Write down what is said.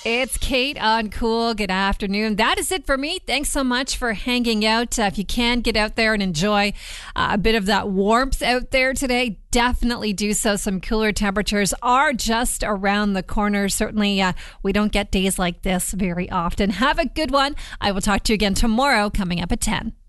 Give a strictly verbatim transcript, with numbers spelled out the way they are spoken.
It's Kate on Cool. Good afternoon. That is it for me. Thanks so much for hanging out. Uh, if you can get out there and enjoy uh, a bit of that warmth out there today, definitely do so. Some cooler temperatures are just around the corner. Certainly, uh, we don't get days like this very often. Have a good one. I will talk to you again tomorrow coming up at ten.